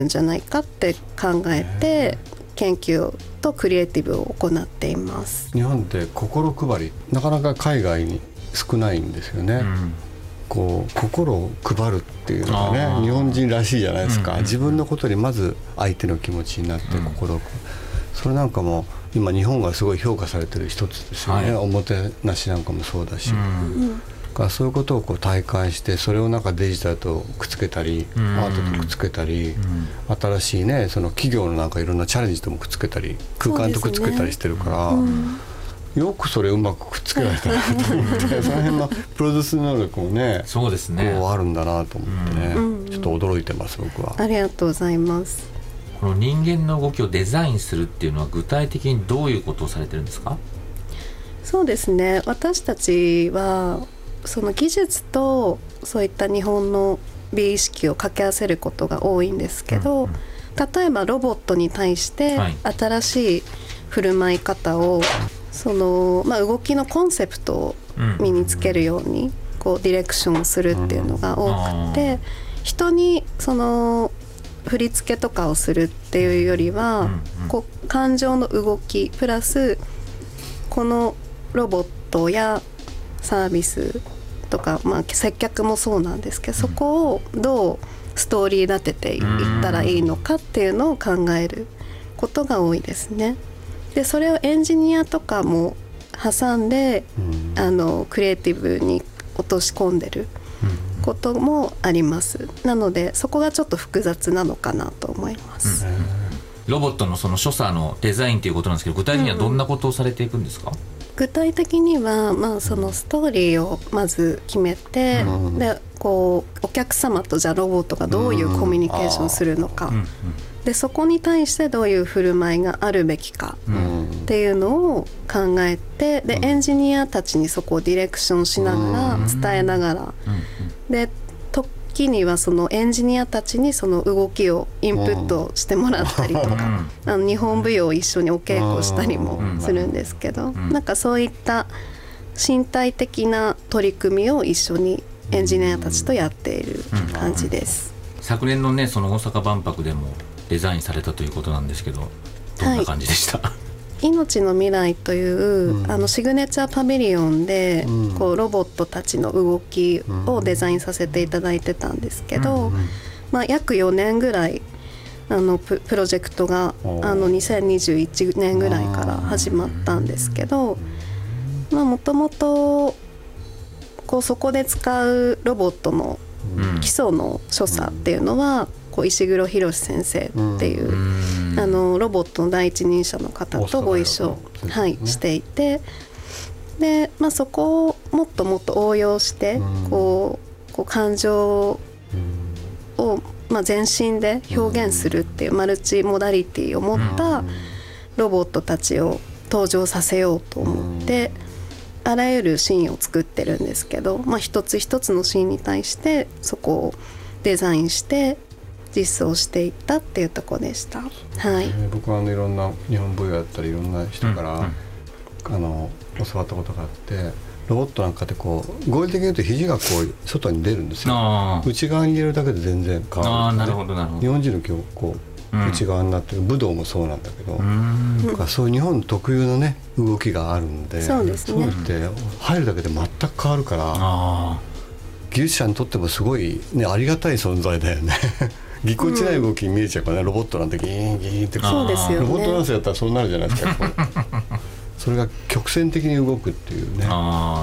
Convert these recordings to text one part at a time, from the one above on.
んじゃないかって考えて研究とクリエイティブを行っています。 日本って心配りなかなか海外に少ないんですよね、こう心を配るっていうのがね日本人らしいじゃないですか、自分のことにまず相手の気持ちになって心を、それなんかも今日本がすごい評価されてる一つですよね、おもてなしなんかもそうだし、そういうことをこう体感してそれをなんかデジタルとくっつけたり、アートとくっつけたり、新しいねその企業のなんかいろんなチャレンジともくっつけたり空間とくっつけたりしてるから、よくそれうまくくっつけられたなと思ってその辺のプロデュース能力もねそうですねこうあるんだなと思ってね、ちょっと驚いてます僕は。 ありがとうございます。 この人間の動きをデザインするっていうのは具体的にどういうことをされてるんですか？ そうですね、私たちはその技術とそういった日本の美意識を掛け合わせることが多いんですけど、例えばロボットに対して新しい振る舞い方をその、動きのコンセプトを身につけるようにこうディレクションをするっていうのが多くて、人にその振り付けとかをするっていうよりは、こう感情の動きプラスこのロボットやサービスとか、接客もそうなんですけど、そこをどうストーリー立てていったらいいのかっていうのを考えることが多いですね。でそれをエンジニアとかも挟んで、クリエイティブに落とし込んでることもあります。なのでそこがちょっと複雑なのかなと思います。 ロボットのその所作のデザインということなんですけど、具体的にはどんなことをされていくんですか？ 具体的には、そのストーリーをまず決めて、でこうお客様とじゃあロボットがどういうコミュニケーションするのか、でそこに対してどういう振る舞いがあるべきかっていうのを考えて、でエンジニアたちにそこをディレクションしながら伝えながら、で時にはそのエンジニアたちにその動きをインプットしてもらったりとか、日本舞踊を一緒にお稽古したりもするんですけど、なんかそういった身体的な取り組みを一緒にエンジニアたちとやっている感じです。 昨年のねその大阪万博でもデザインされたということなんですけど、どんな感じでした？ 命の未来という、シグネチャーパビリオンで、こうロボットたちの動きをデザインさせていただいてたんですけど、約4年ぐらいプロジェクトが2021年ぐらいから始まったんですけど、もともとそこで使うロボットの基礎の所作っていうのは、石黒博先生っていう、ロボットの第一人者の方とご一緒、していて、で、そこをもっともっと応用して、こう感情を、全身で表現するっていうマルチモダリティを持ったロボットたちを登場させようと思って、あらゆるシーンを作ってるんですけど、一つ一つのシーンに対してそこをデザインして実装していったっていうところでした。 僕はいろんな日本舞踊やったりいろんな人から、教わったことがあって、ロボットなんかで合理的に言うと肘が外に出るんですよ。内側に入れるだけで全然変わるんですね。日本人の内側になってる武道もそうなんだけど、そういう日本特有のね動きがあるんで、 そうですね、 そうやって入るだけで全く変わるから、技術者にとってもすごい、ありがたい存在だよね。ぎこちない動きに見えちゃうからね、ロボットなんてギーンギーンってそうですよね、 ロボットダンスやったらそうなるじゃないですか。それが曲線的に動くっていうね。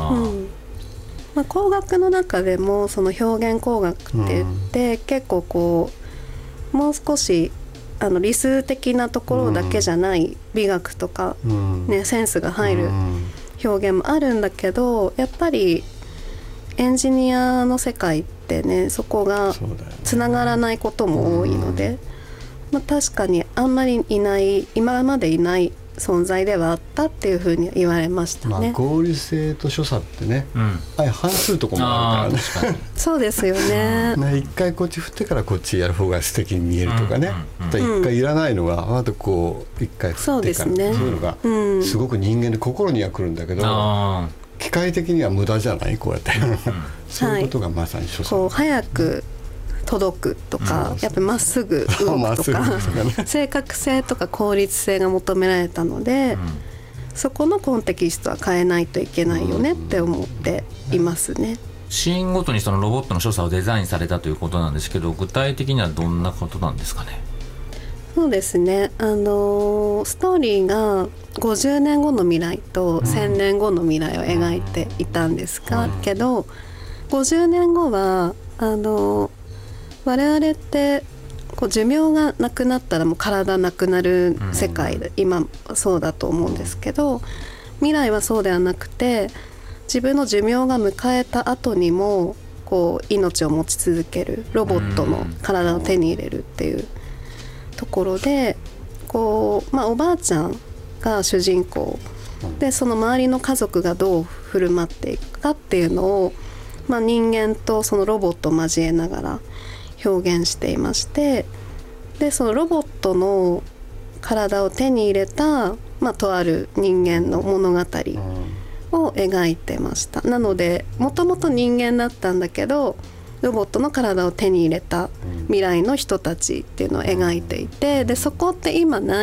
工学の中でもその表現工学って言って、結構もう少し理数的なところだけじゃない美学とか、センスが入る表現もあるんだけど、やっぱりエンジニアの世界ってね、そこがつながらないことも多いので、確かにあんまり今までいない存在ではあったっていうふうに言われましたね。 合理性と所作ってね、反するとこもあるからね。 そうですよね。 一回こっち振ってからこっちやる方が素敵に見えるとかね、一回いらないのがあと一回振ってから、そういうのがすごく人間で心には来るんだけど、機械的には無駄じゃない、こうやってそういうことがまさに所作。 早く届くとか、やっぱりまっすぐ動くとか正確性とか効率性が求められたので、そこのコンテキストは変えないといけないよねって思っていますね。 シーンごとにそのロボットの所作をデザインされたということなんですけど、具体的にはどんなことなんですかね。 そうですね、ストーリーが50年後の未来と1000年後の未来を描いていたんですが、けど50年後は我々ってこう寿命がなくなったらもう体なくなる世界で、今そうだと思うんですけど、未来はそうではなくて、自分の寿命が迎えた後にもこう命を持ち続けるロボットの体を手に入れるっていうところで、こう、おばあちゃんが主人公で、その周りの家族がどう振る舞っていくかっていうのを、人間とそのロボットを交えながら表現していまして、でそのロボットの体を手に入れた、とある人間の物語を描いてました。なのでもともと人間だったんだけど、ロボットの体を手に入れた未来の人たちっていうのを描いていて、でそこって今ない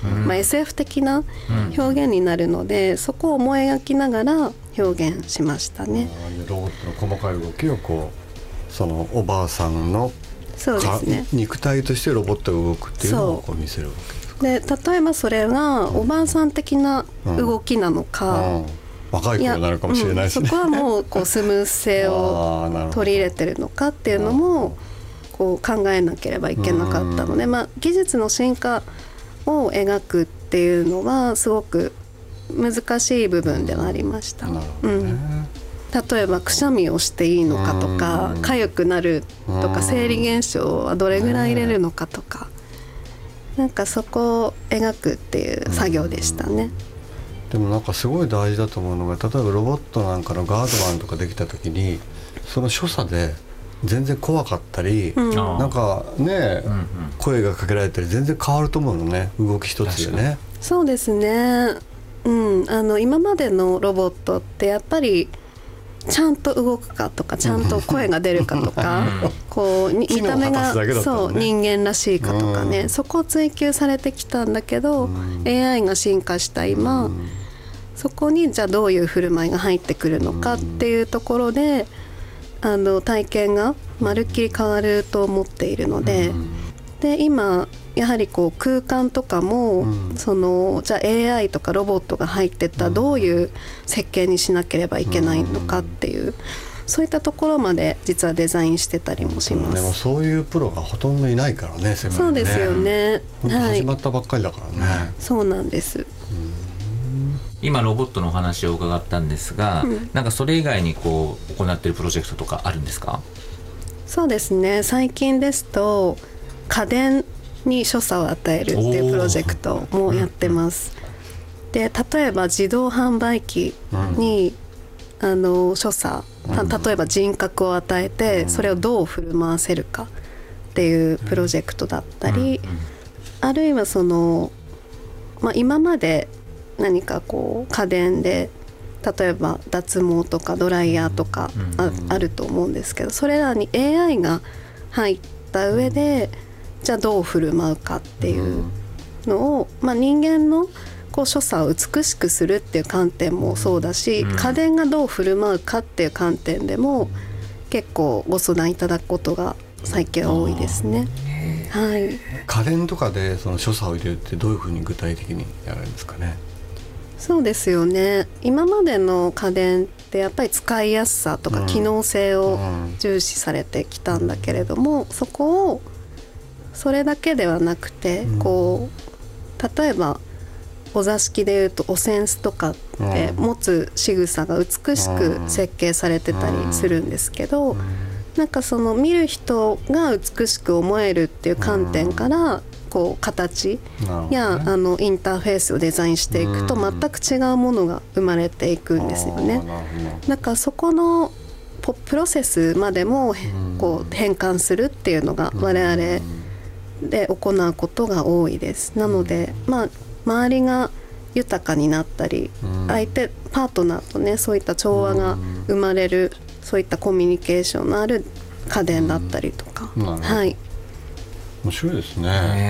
、SF 的な表現になるので、そこを思い描きながら表現しましたね。 ロボットの細かい動きをこう、そのおばあさんのそうですね、 肉体としてロボットが動くっていうのをこう見せるわけですか。 で例えばそれがおばあさん的な動きなのか、 若い子になるかもしれないしね、 そこはもうこうスムース性を取り入れてるのかっていうのもこう考えなければいけなかったので、技術の進化を描くっていうのはすごく難しい部分ではありました。例えばくしゃみをしていいのかとか、痒くなるとか、生理現象はどれぐらい入れるのかとか、なんかそこを描くっていう作業でしたね。 でもなんかすごい大事だと思うのが、例えばロボットなんかのガードマンとかできた時に、その所作で全然怖かったり、なんかね、声がかけられたり全然変わると思うのね、動き一つでね。 そうですね、今までのロボットってやっぱりちゃんと動くかとか、ちゃんと声が出るかとかこう見た目がそう人間らしいかとかね、そこを追求されてきたんだけど、AI が進化した今、そこにじゃあどういう振る舞いが入ってくるのかっていうところで、体験がまるっきり変わると思っているので、で今やはりこう空間とかも、そのじゃあ AI とかロボットが入ってったらどういう設計にしなければいけないのかっていう、そういったところまで実はデザインしてたりもします。 でもそういうプロがほとんどいないからね、世界にね。 そうですよね、 始まったばっかりだからね。 そうなんです。 今ロボットのお話を伺ったんですが、なんかそれ以外にこう行っているプロジェクトとかあるんですか？ そうですね、最近ですと家電に所作を与えるっていうプロジェクトもやってます。で例えば自動販売機に、所作、例えば人格を与えてそれをどう振る舞わせるかっていうプロジェクトだったり、あるいはその、今まで何かこう家電で例えば脱毛とかドライヤーとか あると思うんですけど、それらに AI が入った上でじゃあどう振る舞うかっていうのを、人間のこう所作を美しくするっていう観点もそうだし、家電がどう振る舞うかっていう観点でも結構ご相談いただくことが最近は多いですね。はい、 家電とかでその所作を入れるってどういうふうに具体的にやるんですかね？ そうですよね、今までの家電ってやっぱり使いやすさとか機能性を重視されてきたんだけれども、そこをそれだけではなくて、こう例えばお座敷でいうとお扇子とかって持つ仕草が美しく設計されてたりするんですけど、なんかその見る人が美しく思えるっていう観点からこう形やインターフェースをデザインしていくと全く違うものが生まれていくんですよね。だからそこのプロセスまでもこう変換するっていうのが我々で行うことが多いです。なので周りが豊かになったり、相手パートナーとねそういった調和が生まれる、そういったコミュニケーションのある家電だったりとか、はい、 面白いですね。